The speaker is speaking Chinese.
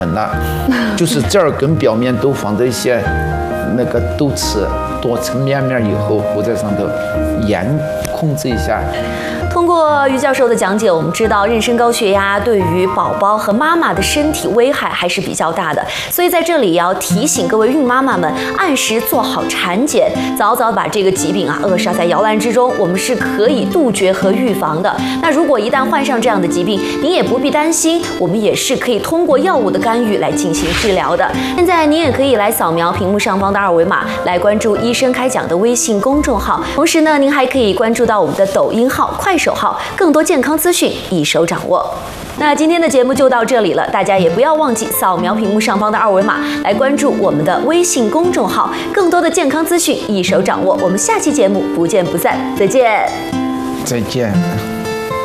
了，就是这儿跟表面都放着一些那个豆豉，多层面以后糊在上头，盐控制一下。 通过于教授的讲解，我们知道妊娠高血压对于宝宝和妈妈的身体危害还是比较大的，所以在这里也要提醒各位孕妈妈们，按时做好产检，早早把这个疾病扼杀在摇篮之中，我们是可以杜绝和预防的。那如果一旦患上这样的疾病，您也不必担心，我们也是可以通过药物的干预来进行治疗的。现在您也可以来扫描屏幕上方的二维码，来关注医生开讲的微信公众号，同时呢，您还可以关注到我们的抖音号、快手号，更多健康资讯一手掌握。那今天的节目就到这里了，大家也不要忘记扫描屏幕上方的二维码来关注我们的微信公众号，更多的健康资讯一手掌握。我们下期节目不见不散，再见。 再见。